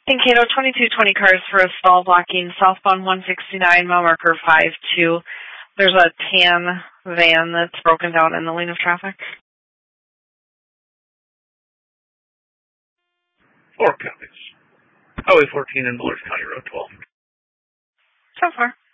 Mankato 2220 cars for a stall blocking southbound 169, mile marker 52. There's a tan van that's broken down in the lane of traffic. 4 copies. Highway 14 and Millers County Road 12. So far.